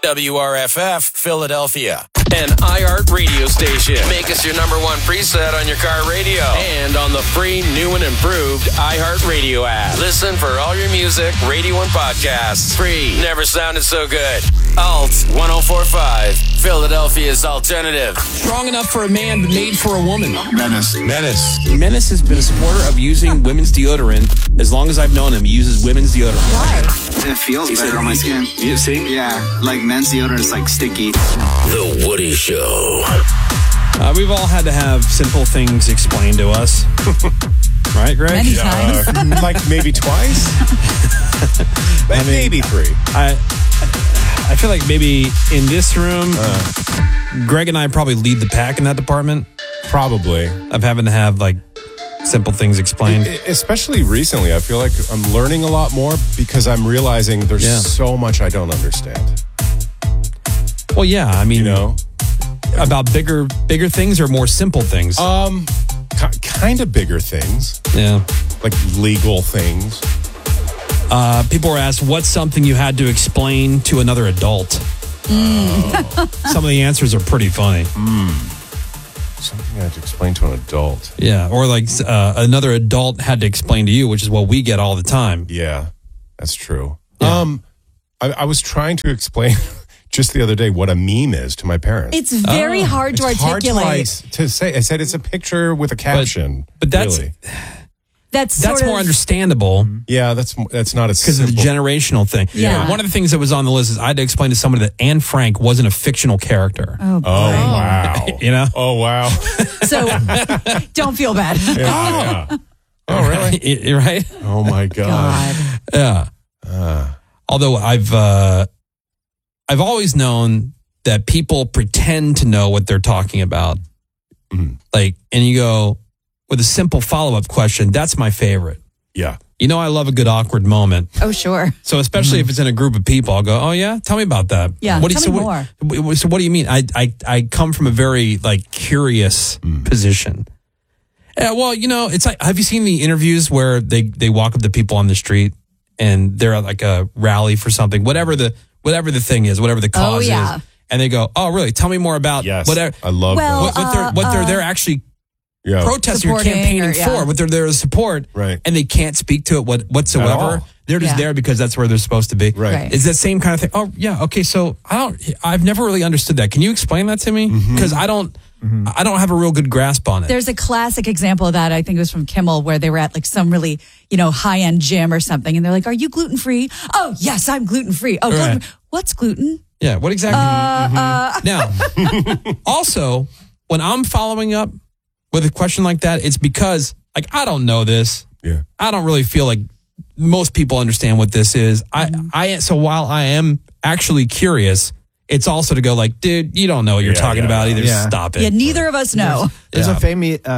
WRFF, Philadelphia. An iHeart radio station. Make us your number one preset on your car radio. And on the free, new and improved iHeart Radio app. Listen for all your music, radio, and podcasts. Free. Never sounded so good. Alt 104.5, Philadelphia's alternative. Strong enough for a man, but made for a woman. Menace. Menace has been a supporter of using women's deodorant. As long as I've known him, he uses women's deodorant. Why? It feels better on my skin. You see? Yeah, like men's deodorant is like sticky. The Woody Show. We've all had to have simple things explained to us. Right, Greg? Many times. Like maybe twice? Maybe three. I feel like maybe in this room, Greg and I probably lead the pack in that department Probably. of having to have like simple things explained. Especially recently, I feel like I'm learning a lot more because I'm realizing there's so much I don't understand. Well, yeah, I mean, You know? about bigger things or more simple things. Kind of bigger thing,s Yeah. like legal things. People were asked, what's something you had to explain to another adult? Some of the answers are pretty funny. Something I have to explain to an adult. Yeah, or like another adult had to explain to you, which is what we get all the time. Yeah, that's true. Yeah. I was trying to explain just the other day what a meme is to my parents. It's very hard to It's hard articulate. to say. I said it's a picture with a caption. But that's really. That's more understandable Yeah, that's not as because of the simple. generational thing. Yeah. One of the things that was on the list is I had to explain to somebody that Anne Frank wasn't a fictional character. Oh, boy. Oh wow! You know? Oh wow! So don't feel bad. Yeah. Oh really? Right? Oh my god! God. Yeah. Although I've always known that people pretend to know what they're talking about. Like, and you go with a simple follow-up question. That's my favorite. Yeah. You know, I love a good awkward moment. Oh, sure. So especially if it's in a group of people, I'll go, oh yeah, tell me about that. Yeah, What do you, tell me so what do you mean? I come from a very like curious position. Yeah, well, you know, it's like, have you seen the interviews where they walk up to people on the street and they're at like a rally for something, whatever the thing is, whatever the cause yeah. is, and they go, oh really? Tell me more about Yes. whatever. I love Well, that. What they're actually Yeah. protesting or Supporting campaigning or- yeah. for, what they're there to support, Right. and they can't speak to it whatsoever. At all. They're just Yeah. there because that's where they're supposed to be. Right. It's that same kind of thing. Oh yeah, okay. So I've never really understood that. Can you explain that to me? Because I don't have a real good grasp on it. There's a classic example of that. I think it was from Kimmel, where they were at like some really, high-end gym or something. And they're like, are you gluten-free? Oh, yes, I'm gluten-free. Oh, Right. what's gluten? Yeah. What exactly? Now, also, when I'm following up with a question like that, it's because like I don't know this. Yeah. I don't really feel like most people understand what this is. So while I am actually curious, it's also to go like, dude, you don't know what you're talking about either. Yeah. Stop it. Yeah, neither of us know. There's a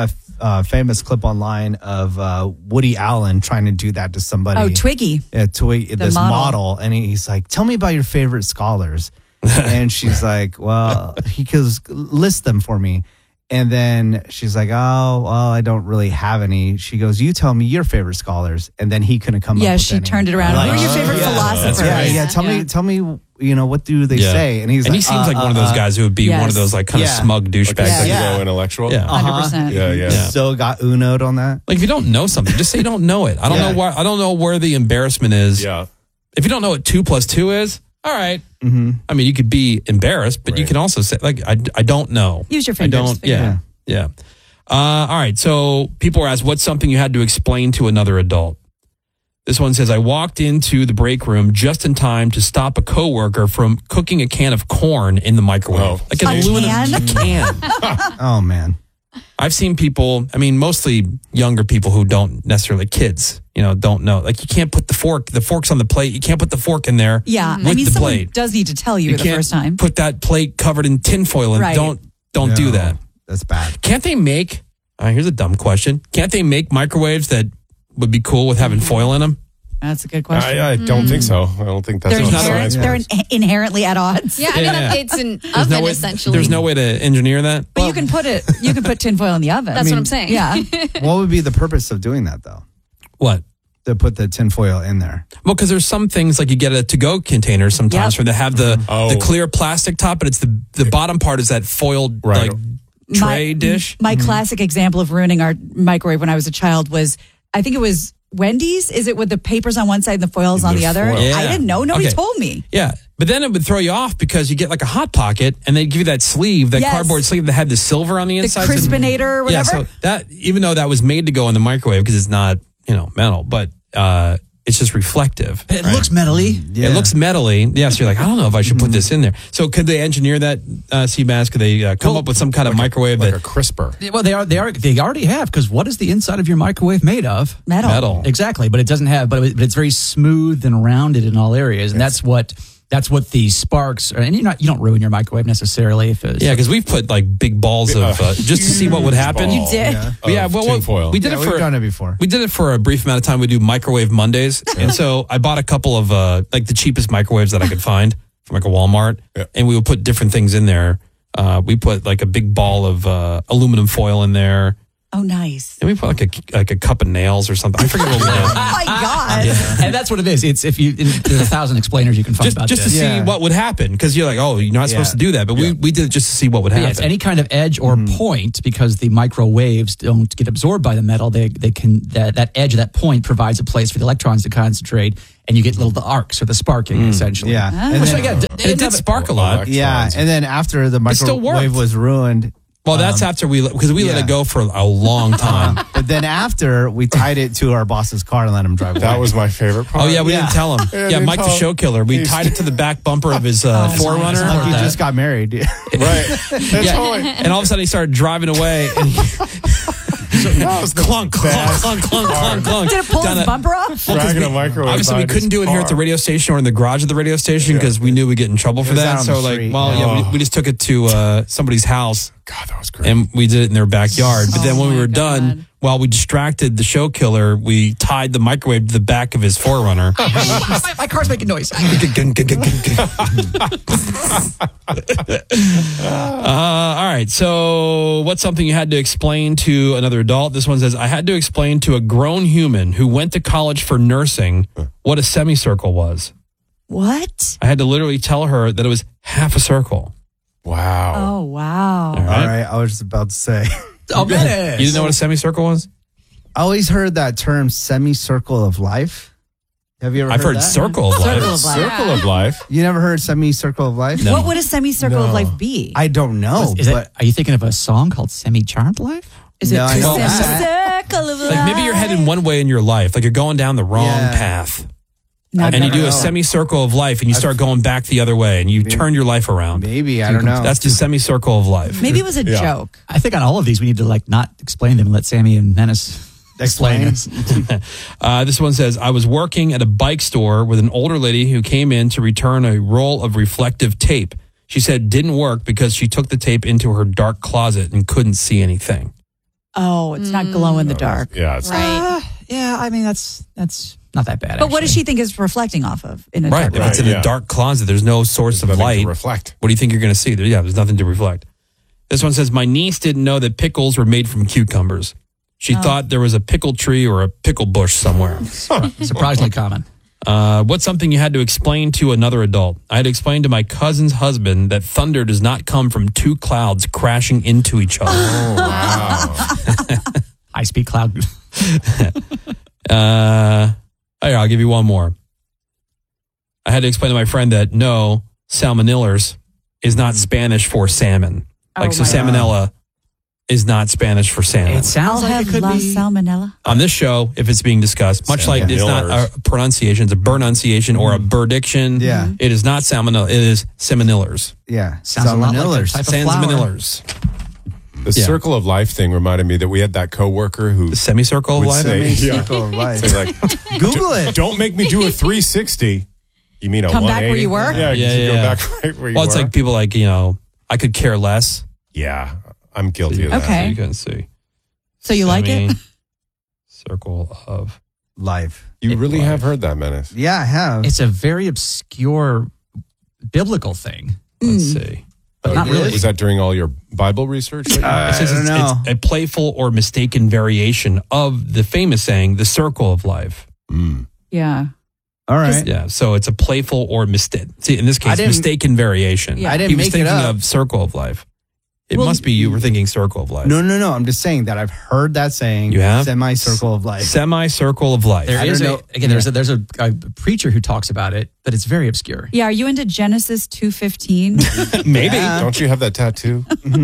famous clip online of Woody Allen trying to do that to somebody. Oh, Twiggy. This model. And he's like, tell me about your favorite scholars. And she's like, well, he goes, list them for me. And then she's like, oh, well, I don't really have any. She goes, you tell me your favorite scholars. And then he couldn't come up with any. She turned it around. Like, Who are your favorite philosophers? Tell me, what do they say? And he seems like one of those guys who would be one of those like kind of smug douchebags. Like intellectual. Yeah. 100%. Yeah. So got uno'd on that. Like if you don't know something, just say you don't know it. I don't know why. I don't know where the embarrassment is. Yeah. If you don't know what 2 + 2 is, all right. Mm-hmm. I mean, you could be embarrassed, but you can also say like, I don't know. Use your fingers. I don't. Yeah. All right. So people were asked, what's something you had to explain to another adult? This one says, I walked into the break room just in time to stop a coworker from cooking a can of corn in the microwave. Oh. Like an aluminum can. Oh, man. I've seen people, I mean, mostly younger people who don't necessarily, kids, don't know. Like you can't put the fork's on the plate. You can't put the fork in there with the someone plate. does need to tell you the can't first time. Put that plate covered in tinfoil and Right. don't do that. That's bad. Can't they make, here's a dumb question. Can't they make microwaves that would be cool with having foil in them? That's a good question. I don't think so. I don't think that's what science They're is. inherently at odds. Yeah, I mean, it's an There's oven, no way, essentially. There's no way to engineer that? But you can put tinfoil in the oven. That's what I'm saying. Yeah. What would be the purpose of doing that, though? What? to put the tinfoil in there. Well, because there's some things like you get a to-go container sometimes Yep. where they have the clear plastic top, but it's the bottom part is that foiled Right. like tray dish. My classic example of ruining our microwave when I was a child was, I think it was Wendy's. Is it with the papers on one side and the foils on the other? foil. Yeah. I didn't know. Nobody Okay. told me. Yeah, but then it would throw you off because you get like a Hot Pocket and they give you that sleeve, that Yes. cardboard sleeve that had the silver on the The inside. Crispinator or Yeah, whatever. so that even though that was made to go in the microwave because it's not metal, but it's just reflective. It looks metally. Yeah. It looks metally. Yes, you're like, I don't know if I should put this in there. So could they engineer that, Seabass? Could they come up with some kind of microwave Like that a crisper. Well, they already have, because what is the inside of your microwave made of? Metal. Exactly, but it doesn't have. But it's very smooth and rounded in all areas, and that's what the sparks. And you don't ruin your microwave necessarily if it's. Yeah, because we've put like big balls of just to see what would happen. You did? Tinfoil. We did it We've for done it before. We did it for a brief amount of time. We do microwave Mondays, and so I bought a couple of like the cheapest microwaves that I could find from like a Walmart, and we would put different things in there. We put like a big ball of aluminum foil in there, Oh, nice. and we put like a cup of nails or something. I forget what we did. Oh, my God. And that's what it is. It's there's 1,000 explainers you can find about Just to this. see Yeah. what would happen, because you're like, oh, you're not supposed to do that, but we did it just to see what would But happen. yeah, it's any kind of edge or point, because the microwaves don't get absorbed by the metal. They can that edge, that point, provides a place for the electrons to concentrate, and you get the arcs or the sparking essentially. Yeah. And Which then- again, And it did spark a lot. Yeah, and then after the still worked. microwave was ruined, Well, that's after because we let yeah. it go for a long time. but then after we tied it to our boss's car and let him drive away. That was my favorite part. Oh yeah, we Yeah. didn't tell him. Yeah, Yeah, they Mike the told- show killer. We tied it to the back bumper of his Forerunner. like he just got married. Right. That's Yeah. totally. And all of a sudden he started driving away and That was the clunk, clunk, best clunk, clunk, clunk, clunk. Did it pull Down his that- bumper off? Dragging a microwave. Obviously, we behind couldn't his do it here at the car. radio station or in the garage of the radio station because we knew we'd get in trouble for It was that. out on So, the like, street. well, yeah, we just took it to somebody's house God, that was great. and we did it in their backyard. But then when we my were God. done, while we distracted the show killer, we tied the microwave to the back of his Forerunner. my car's making noise. All right. So, what's something you had to explain to another adult? This one says, I had to explain to a grown human who went to college for nursing what a semicircle was. What? I had to literally tell her that it was half a circle. Wow. Oh, wow. All All right. right, I was just about to say. Oh, You didn't know what a semicircle was? I always heard that term semicircle of life. Have you ever I've heard that? circle of life. Circle of life. Circle of life. You never heard semicircle of life? No. What would a semicircle of life be? I don't know. Are you thinking of a song called Semi-Charmed Life? Is it No, I know semicircle of life? Like maybe you're headed one way in your life, like you're going down the wrong Yeah. path. I've And you never do a heard. semicircle of life and you start going back the other way and you turn your life around. Maybe, I don't know. That's the semicircle of life. Maybe it was a joke. I think on all of these we need to not explain them and let Sammy and Menace explain us. This one says, I was working at a bike store with an older lady who came in to return a roll of reflective tape. She said it didn't work because she took the tape into her dark closet and couldn't see anything. Oh, it's not glow in the dark. Yeah. It's Yeah, I mean that's not that bad. But what does actually. she think is reflecting off of in a Right. dark If room? it's in yeah. a dark closet, there's no source of nothing to light. reflect. What do you think you're going to see? There's nothing to reflect. This one says, my niece didn't know that pickles were made from cucumbers. She thought there was a pickle tree or a pickle bush somewhere. Surprisingly common. What's something you had to explain to another adult? I had to explain to my cousin's husband that thunder does not come from two clouds crashing into each other. High speed cloud. Here, I'll give you one more. I had to explain to my friend that no, salmonellars is not Spanish for salmon. Like, so my salmonella is not Spanish for salmon. It sounds I'll like have it could La be. Salmonella. On this show, if it's being discussed, much like it's not a pronunciation, it's a pronunciation or a burdiction. Yeah. It is not salmonella, it is salmonellars. Yeah. Sounds a lot like a Salmonellars. type of flower. Salmonellars. The circle of life thing reminded me that we had that coworker who The semicircle of would life? say, Semicircle of life. say like, Google it. don't make me do a 360. You mean a Come back 180? where you were? Yeah, Yeah. go back right where you Well, were. it's like people like, I could care less. Yeah, I'm guilty of that. Okay. You can see. So you like it? Circle of. Life. You really have heard that, Menace. Yeah, I have. It's a very obscure biblical thing. Let's see. But not really. Was that during all your Bible research? It says don't know. it's a playful or mistaken variation of the famous saying, the circle of life. Yeah. All right. Yeah, so it's a playful or mistake. See, in this case, mistaken variation. Yeah. I didn't He was make it thinking up. of Circle of Life. It Well, must be you were thinking Circle of Life. No. I'm just saying that I've heard that saying. You have? Semi-circle of life. Semi-circle of life. There I is don't a, know. again, there's a preacher who talks about it, but it's very obscure. Yeah. Are you into Genesis 2:15? Maybe. Don't you have that tattoo?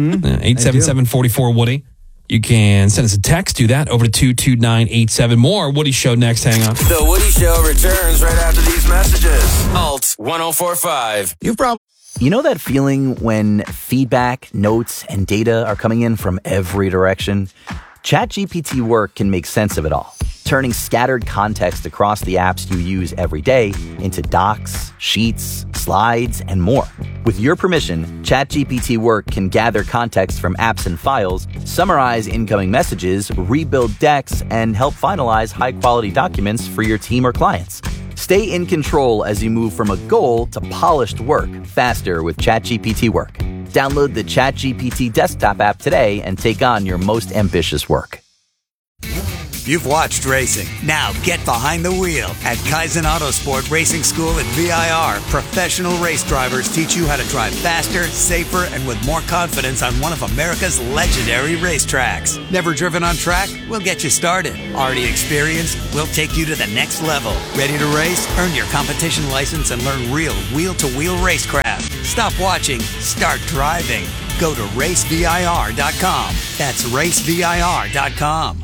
877-44 Woody. You can send us a text. Do that over to 22987. More Woody Show next. Hang on. The Woody Show returns right after these messages. Alt 1045. You know that feeling when feedback, notes, and data are coming in from every direction? ChatGPT Work can make sense of it all, turning scattered context across the apps you use every day into docs, sheets, slides, and more. With your permission, ChatGPT Work can gather context from apps and files, summarize incoming messages, rebuild decks, and help finalize high-quality documents for your team or clients. Stay in control as you move from a goal to polished work faster with ChatGPT Work. Download the ChatGPT desktop app today and take on your most ambitious work. You've watched racing. Now get behind the wheel. At Kaizen Autosport Racing School at VIR, professional race drivers teach you how to drive faster, safer, and with more confidence on one of America's legendary racetracks. Never driven on track? We'll get you started. Already experienced? We'll take you to the next level. Ready to race? Earn your competition license and learn real wheel-to-wheel racecraft. Stop watching. Start driving. Go to racevir.com. That's racevir.com.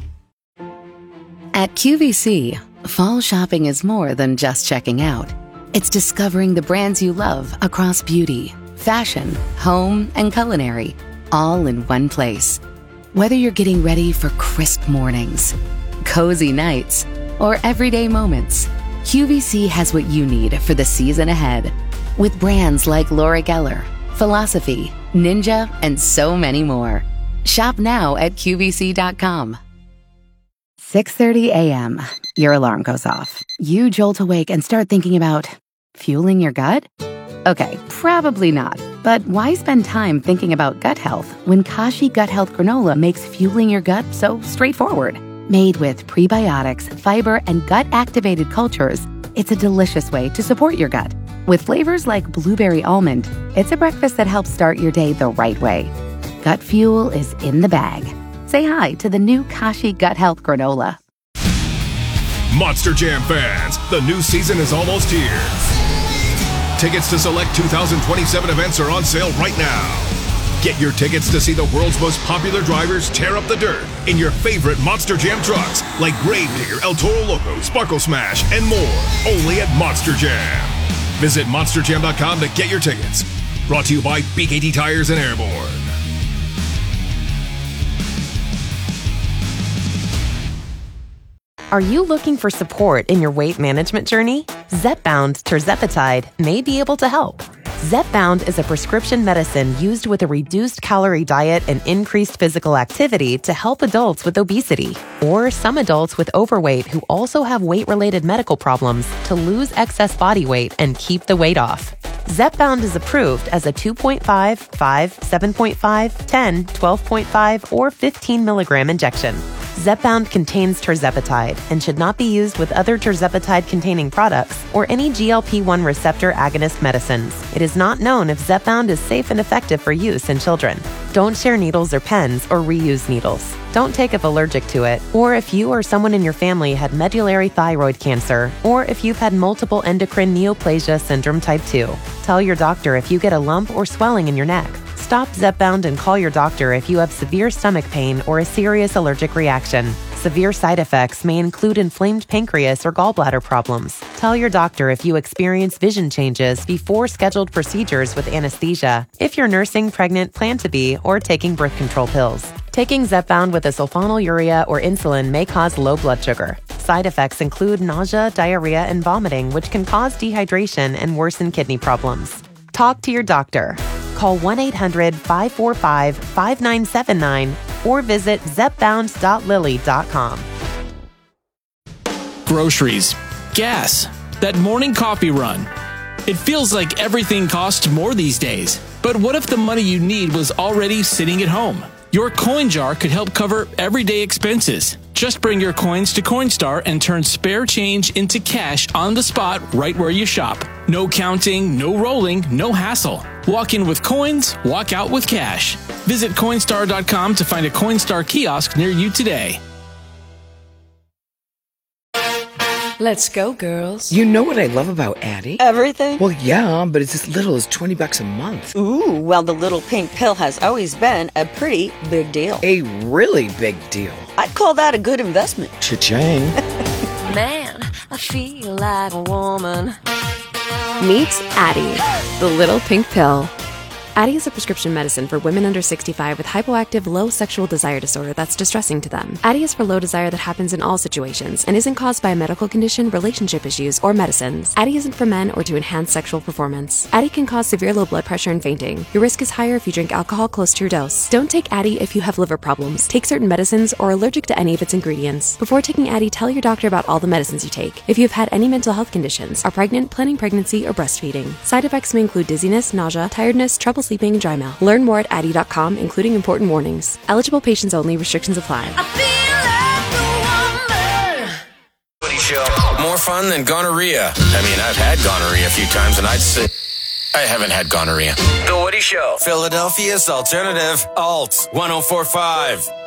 At QVC, fall shopping is more than just checking out. It's discovering the brands you love across beauty, fashion, home, and culinary, all in one place. Whether you're getting ready for crisp mornings, cozy nights, or everyday moments, QVC has what you need for the season ahead. With brands like Laura Geller, Philosophy, Ninja, and so many more. Shop now at QVC.com. 6:30 a.m. Your alarm goes off. You jolt awake and start thinking about fueling your gut? Okay, probably not. But why spend time thinking about gut health when Kashi Gut Health Granola makes fueling your gut so straightforward? Made with prebiotics, fiber, and gut-activated cultures, it's a delicious way to support your gut. With flavors like blueberry almond, it's a breakfast that helps start your day the right way. Gut fuel is in the bag. Say hi to the new Kashi Gut Health Granola. Monster Jam fans, the new season is almost here. Tickets to select 2027 events are on sale right now. Get your tickets to see the world's most popular drivers tear up the dirt in your favorite Monster Jam trucks like Gravedigger, El Toro Loco, Sparkle Smash, and more. Only at Monster Jam. Visit monsterjam.com to get your tickets. Brought to you by BKT Tires and Airborne. Are you looking for support in your weight management journey? Zepbound tirzepatide may be able to help. Zepbound is a prescription medicine used with a reduced calorie diet and increased physical activity to help adults with obesity or some adults with overweight who also have weight-related medical problems to lose excess body weight and keep the weight off. Zepbound is approved as a 2.5, 5, 7.5, 10, 12.5, or 15 milligram injection. Zepbound contains tirzepatide and should not be used with other tirzepatide-containing products or any GLP-1 receptor agonist medicines. It is not known if Zepbound is safe and effective for use in children. Don't share needles or pens or reuse needles. Don't take if allergic to it, or if you or someone in your family had medullary thyroid cancer, or if you've had multiple endocrine neoplasia syndrome type 2. Tell your doctor if you get a lump or swelling in your neck. Stop Zepbound and call your doctor if you have severe stomach pain or a serious allergic reaction. Severe side effects may include inflamed pancreas or gallbladder problems. Tell your doctor if you experience vision changes before scheduled procedures with anesthesia, if you're nursing, pregnant, plan to be, or taking birth control pills. Taking Zepbound with a sulfonylurea or insulin may cause low blood sugar. Side effects include nausea, diarrhea, and vomiting, which can cause dehydration and worsen kidney problems. Talk to your doctor. Call 1-800-545-5979 or visit zepbound.lilly.com. Groceries, gas, that morning coffee run. It feels like everything costs more these days. But what if the money you need was already sitting at home? Your coin jar could help cover everyday expenses. Just bring your coins to Coinstar and turn spare change into cash on the spot right where you shop. No counting, no rolling, no hassle. Walk in with coins, walk out with cash. Visit Coinstar.com to find a Coinstar kiosk near you today. Let's go, girls. You know what I love about Addie? Everything? Well, yeah, but it's as little as $20 a month. Ooh, well, the little pink pill has always been a pretty big deal. A really big deal. I'd call that a good investment. Cha-ching. Man, I feel like a woman. Meet Addie, the little pink pill. Addie is a prescription medicine for women under 65 with hypoactive low sexual desire disorder that's distressing to them. Addie is for low desire that happens in all situations and isn't caused by a medical condition, relationship issues, or medicines. Addie isn't for men or to enhance sexual performance. Addie can cause severe low blood pressure and fainting. Your risk is higher if you drink alcohol close to your dose. Don't take Addie if you have liver problems, take certain medicines, or are allergic to any of its ingredients. Before taking Addie, tell your doctor about all the medicines you take. If you have had any mental health conditions, are pregnant, planning pregnancy, or breastfeeding. Side effects may include dizziness, nausea, tiredness, trouble sleeping, and dry mouth. Learn more at Addie.com, including important warnings. Eligible patients only. Restrictions apply. Woody Show. More fun than gonorrhea. I mean, I've had gonorrhea a few times, and I'd say I haven't had gonorrhea. The Woody Show. Philadelphia's alternative. Alt 104.5.